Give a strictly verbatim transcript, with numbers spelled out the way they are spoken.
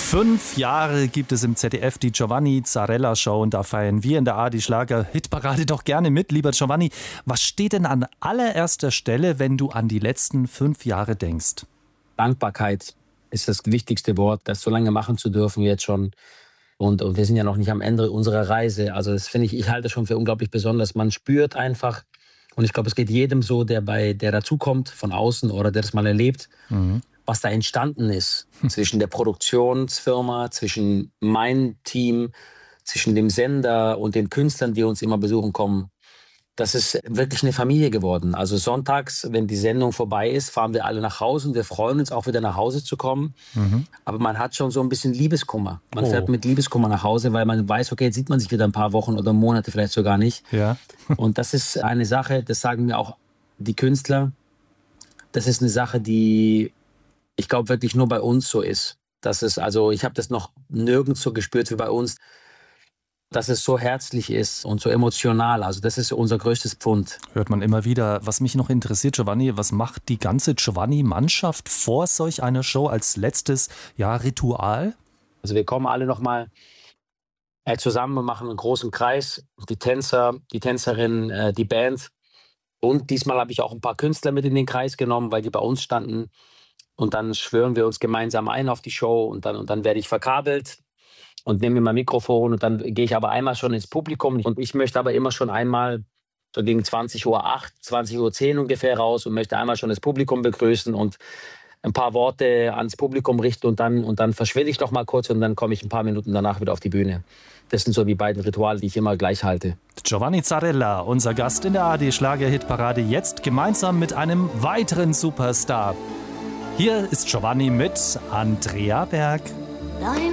Fünf Jahre gibt es im Z D F die Giovanni Zarella Show und da feiern wir in der A R D Schlager Hitparade doch gerne mit. Lieber Giovanni, was steht denn an allererster Stelle, wenn du an die letzten fünf Jahre denkst? Dankbarkeit ist das wichtigste Wort, das so lange machen zu dürfen jetzt schon. Und, und wir sind ja noch nicht am Ende unserer Reise. Also das finde ich, ich halte das schon für unglaublich besonders. Man spürt einfach, und ich glaube, es geht jedem so, der bei, der dazukommt von außen oder der das mal erlebt, mhm. was da entstanden ist hm. zwischen der Produktionsfirma, zwischen meinem Team, zwischen dem Sender und den Künstlern, die uns immer besuchen kommen. Das ist wirklich eine Familie geworden. Also sonntags, wenn die Sendung vorbei ist, fahren wir alle nach Hause und wir freuen uns auch wieder nach Hause zu kommen. Mhm. Aber man hat schon so ein bisschen Liebeskummer. Man oh. fährt mit Liebeskummer nach Hause, weil man weiß, okay, jetzt sieht man sich wieder ein paar Wochen oder Monate vielleicht sogar nicht. Ja. Und das ist eine Sache, das sagen mir auch die Künstler, das ist eine Sache, die ich glaube wirklich nur bei uns so ist. Das ist also, ich habe das noch nirgends so gespürt wie bei uns, dass es so herzlich ist und so emotional. Also das ist unser größtes Pfund. Hört man immer wieder. Was mich noch interessiert, Giovanni, was macht die ganze Giovanni-Mannschaft vor solch einer Show als letztes ja, Ritual? Also wir kommen alle noch mal äh, zusammen und machen einen großen Kreis. Die Tänzer, die Tänzerinnen, äh, die Band. Und diesmal habe ich auch ein paar Künstler mit in den Kreis genommen, weil die bei uns standen. Und dann schwören wir uns gemeinsam ein auf die Show und dann, und dann werde ich verkabelt und nehme mir mein Mikrofon und dann gehe ich aber einmal schon ins Publikum und ich möchte aber immer schon einmal so gegen zwanzig Uhr acht, zwanzig Uhr zehn ungefähr raus und möchte einmal schon das Publikum begrüßen und ein paar Worte ans Publikum richten und dann, und dann verschwinde ich noch mal kurz und dann komme ich ein paar Minuten danach wieder auf die Bühne. Das sind so die beiden Rituale, die ich immer gleich halte. Giovanni Zarella, unser Gast in der A R D Schlager Hitparade, jetzt gemeinsam mit einem weiteren Superstar. Hier ist Giovanni mit Andrea Berg. Dein